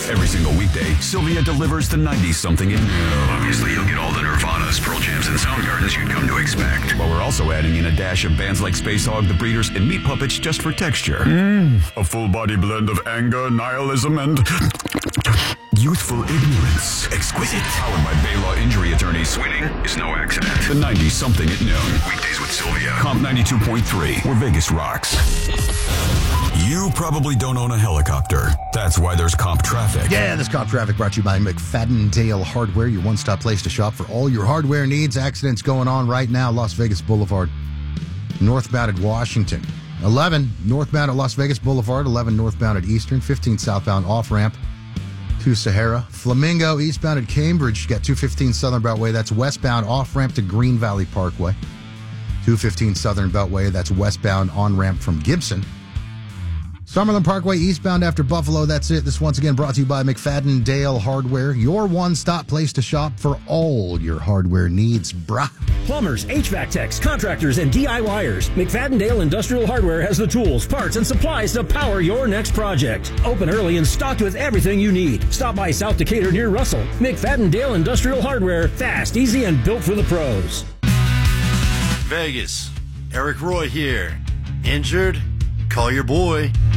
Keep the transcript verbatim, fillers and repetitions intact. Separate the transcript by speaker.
Speaker 1: Every single weekday, Sylvia delivers the ninety-something at noon.
Speaker 2: Obviously, you'll get all the Nirvanas, Pearl Jams, and Soundgardens you'd come to expect.
Speaker 1: But we're also adding in a dash of bands like Space Hog, The Breeders, and Meat Puppets just for texture.
Speaker 3: Mm. A full-body blend of anger, nihilism, and
Speaker 1: youthful ignorance. Exquisite. Powered by Baylaw Injury Attorneys.
Speaker 2: Winning is no accident.
Speaker 1: The ninety-something at noon.
Speaker 2: Weekdays with Sylvia.
Speaker 1: Comp ninety-two point three, where Vegas rocks. You probably don't own a helicopter. That's why there's Comp Traffic.
Speaker 4: Yeah, this Comp Traffic brought to you by McFadden Dale Hardware, your one-stop place to shop for all your hardware needs. Accidents going on right now, Las Vegas Boulevard, northbound at Washington. eleven northbound at Las Vegas Boulevard, eleven northbound at Eastern, fifteen southbound off-ramp to Sahara. Flamingo eastbound at Cambridge, you got two fifteen Southern Beltway, that's westbound off-ramp to Green Valley Parkway. two fifteen Southern Beltway, that's westbound on-ramp from Gibson. Summerlin Parkway eastbound after Buffalo, that's it. This once again brought to you by McFadden Dale Hardware, your one-stop place to shop for all your hardware needs, brah.
Speaker 5: Plumbers, H V A C techs, contractors, and DIYers. McFadden Dale Industrial Hardware has the tools, parts, and supplies to power your next project. Open early and stocked with everything you need. Stop by South Decatur near Russell. McFadden Dale Industrial Hardware, fast, easy, and built for the pros.
Speaker 6: Vegas, Eric Roy here. Injured? Call your boy.